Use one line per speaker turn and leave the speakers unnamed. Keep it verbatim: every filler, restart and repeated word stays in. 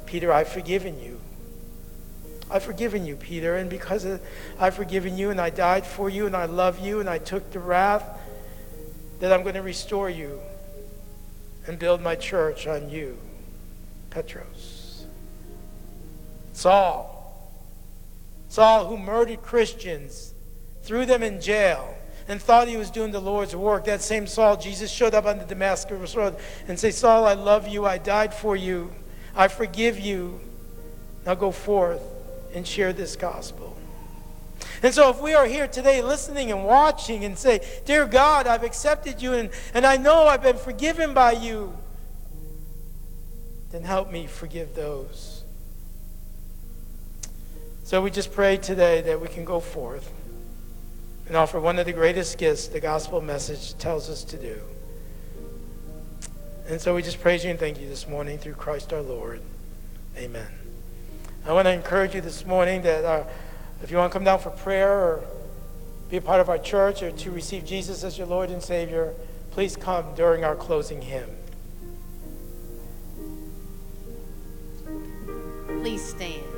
Peter, I've forgiven you. I've forgiven you, Peter, and because of, I've forgiven you and I died for you and I love you and I took the wrath, that I'm going to restore you and build my church on you, Petros. Saul, Saul who murdered Christians, threw them in jail, and thought he was doing the Lord's work. That same Saul, Jesus showed up on the Damascus Road and said, Saul, I love you, I died for you, I forgive you. Now go forth and share this gospel. And so if we are here today listening and watching and say, dear God, I've accepted you and, and I know I've been forgiven by you, then help me forgive those. So we just pray today that we can go forth and offer one of the greatest gifts the gospel message tells us to do. And so we just praise you and thank you this morning through Christ our Lord. Amen. I want to encourage you this morning that uh, if you want to come down for prayer or be a part of our church or to receive Jesus as your Lord and Savior, please come during our closing hymn.
Please stand.